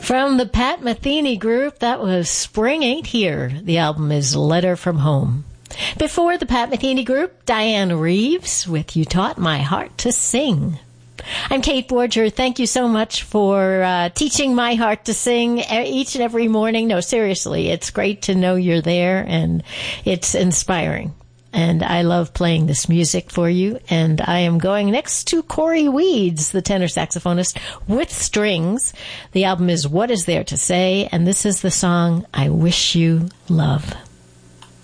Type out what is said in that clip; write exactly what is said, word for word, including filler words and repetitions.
From the Pat Metheny Group, that was Spring Ain't Here. The album is Letter from Home. Before the Pat Metheny Group, Diane Reeves with You Taught My Heart to Sing. I'm Kate Borger. Thank you so much for uh, teaching my heart to sing each and every morning. No, seriously, it's great to know you're there, and it's inspiring. And I love playing this music for you. And I am going next to Corey Weeds, the tenor saxophonist with strings. The album is What Is There to Say? And this is the song I Wish You Love.